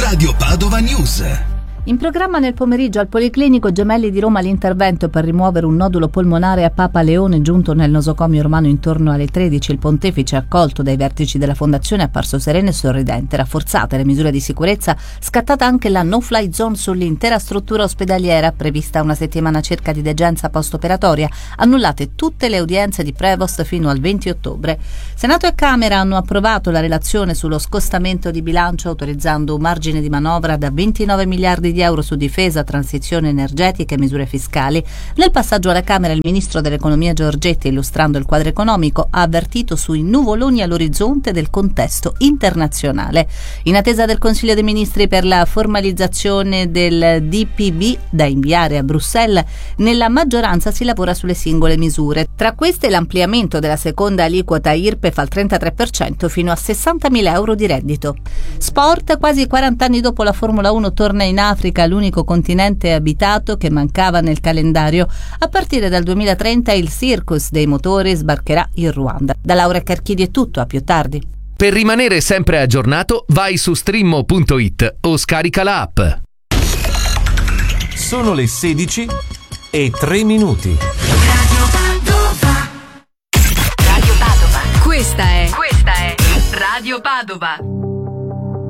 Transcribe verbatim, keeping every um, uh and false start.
Radio Padova News. In programma nel pomeriggio al Policlinico Gemelli di Roma l'intervento per rimuovere un nodulo polmonare a Papa Leone giunto nel nosocomio romano intorno alle tredici. Il pontefice, accolto dai vertici della fondazione, è apparso sereno e sorridente. Rafforzate le misure di sicurezza, scattata anche la no-fly zone sull'intera struttura ospedaliera, prevista una settimana circa di degenza post-operatoria, annullate tutte le udienze di Prevost fino al venti ottobre. Senato e Camera hanno approvato la relazione sullo scostamento di bilancio, autorizzando un margine di manovra da ventinove miliardi di euro su difesa, transizione energetica e misure fiscali. Nel passaggio alla Camera il ministro dell'economia Giorgetti, illustrando il quadro economico, ha avvertito sui nuvoloni all'orizzonte del contesto internazionale. In attesa del Consiglio dei Ministri per la formalizzazione del D P B da inviare a Bruxelles, nella maggioranza si lavora sulle singole misure. Tra queste l'ampliamento della seconda aliquota I R P E F al trentatré per cento fino a sessantamila euro di reddito. Sport, quasi quaranta anni dopo la Formula uno torna in Africa, l'unico continente abitato che mancava nel calendario. A partire dal duemilatrenta il circus dei motori sbarcherà in Ruanda. Da Laura Carchidi è tutto, a più tardi. Per rimanere sempre aggiornato vai su streammo punto it o scarica la app. Sono le sedici e tre minuti. Radio Padova. Radio Padova. Questa è, questa è Radio Padova.